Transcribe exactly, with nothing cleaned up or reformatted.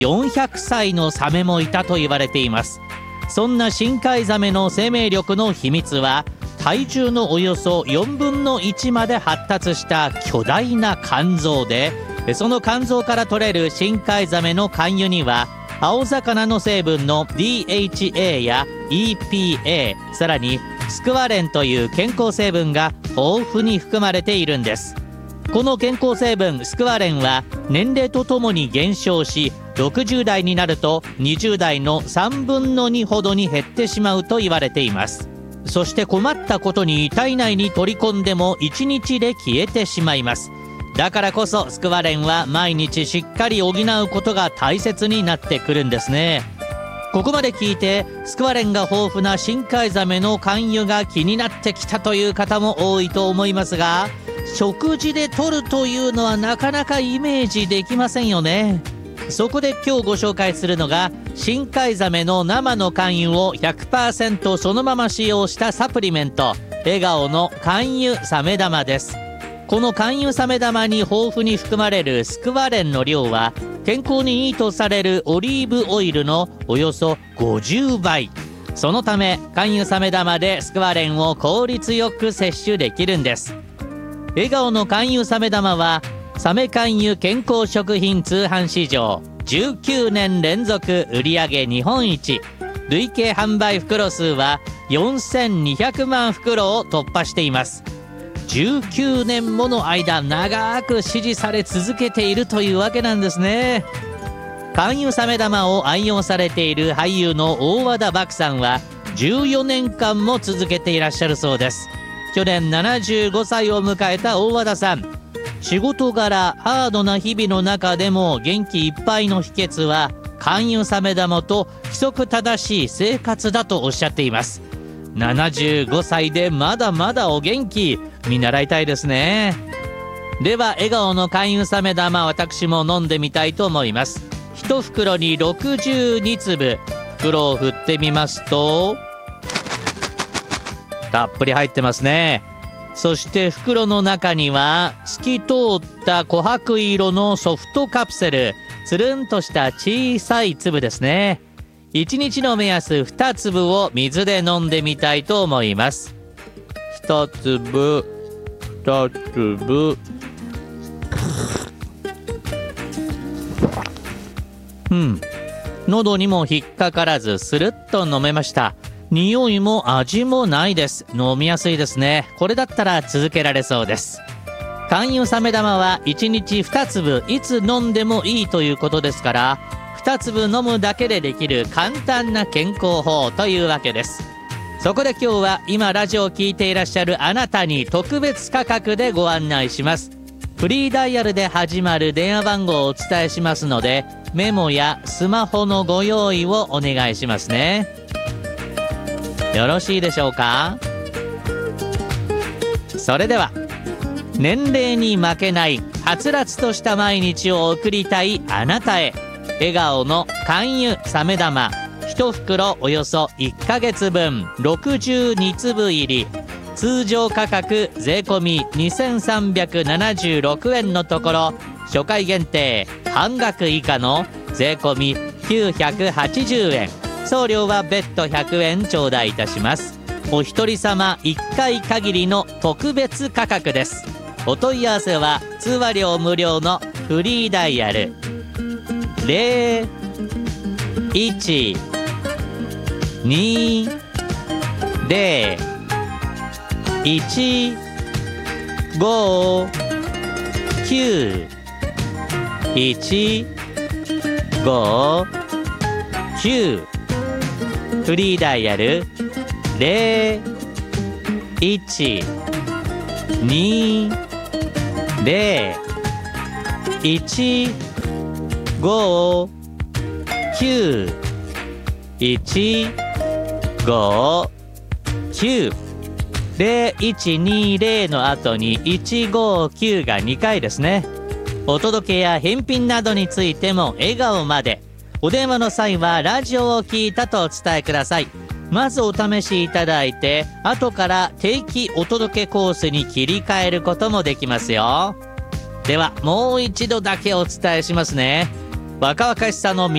よんひゃくさいのサメもいたと言われています。そんな深海ザメの生命力の秘密は、体重のおよそよんぶんのいちまで発達した巨大な肝臓で、その肝臓から取れる深海ザメの肝油には、青魚の成分の ディーエイチエー や イーピーエー、 さらにスクワレンという健康成分が豊富に含まれているんです。この健康成分スクワレンは年齢とともに減少し、ろくじゅうだいになるとにじゅうだいのさんぶんのにほどに減ってしまうと言われています。そして困ったことに体内に取り込んでもいちにちで消えてしまいます。だからこそスクワレンは毎日しっかり補うことが大切になってくるんですね。ここまで聞いてスクワレンが豊富な深海ザメの肝油が気になってきたという方も多いと思いますが、食事で摂るというのはなかなかイメージできませんよね。そこで今日ご紹介するのが、深海ザメの生の肝油を ひゃくパーセント そのまま使用したサプリメント、笑顔の肝油サメ玉です。この肝油サメ玉に豊富に含まれるスクワレンの量は、健康にいいとされるオリーブオイルのおよそごじゅうばい。そのため肝油サメ玉でスクワレンを効率よく摂取できるんです。笑顔の肝油サメ玉はサメ肝油健康食品通販市場じゅうきゅうねん連続売上日本一、累計販売袋数はよんせんにひゃくまんふくろを突破しています。じゅうきゅうねんもの間長く支持され続けているというわけなんですね。肝油サメ玉を愛用されている俳優の大和田獏さんはじゅうよねんかんも続けていらっしゃるそうです。去年ななじゅうごさいを迎えた大和田さん、仕事柄ハードな日々の中でも元気いっぱいの秘訣は肝油サメ玉と規則正しい生活だとおっしゃっています。ななじゅうごさいでまだまだお元気、見習いたいですね。では笑顔の肝油サメ玉、私も飲んでみたいと思います。いち袋にろくじゅうにつぶ、袋を振ってみますとたっぷり入ってますね。そして袋の中には透き通った琥珀色のソフトカプセル、つるんとした小さい粒ですね。いちにちの目安につぶを水で飲んでみたいと思います。ひとつぶひとつぶ、うん、喉にも引っかからずスルッと飲めました。匂いも味もないです。飲みやすいですね。これだったら続けられそうです。肝油サメ玉はいちにちにつぶ、いつ飲んでもいいということですから、につぶ飲むだけでできる簡単な健康法というわけです。そこで今日は今ラジオを聞いていらっしゃるあなたに特別価格でご案内します。フリーダイヤルで始まる電話番号をお伝えしますので、メモやスマホのご用意をお願いしますね。よろしいでしょうか。それでは、年齢に負けないはつらつとした毎日を送りたいあなたへ、笑顔の肝油サメ玉いち袋およそいっかげつぶん、ろくじゅうにつぶ入り、通常価格税込みにせんさんびゃくななじゅうろくえんのところ、初回限定半額以下の税込みきゅうひゃくはちじゅうえん、送料は別途ひゃくえん頂戴いたします。お一人様いっかい限りの特別価格です。お問い合わせは通話料無料のフリーダイヤルゼロいちにゼロいちごきゅういちごきゅう、フリーダイヤルゼロいちにゼロいちごきゅういちごきゅう、ゼロいちにゼロの後にいちごきゅうがにかいですね。お届けや返品などについても笑顔まで。お電話の際はラジオを聞いたとお伝えください。まずお試しいただいて、後から定期お届けコースに切り替えることもできますよ。ではもう一度だけお伝えしますね。 若々しさの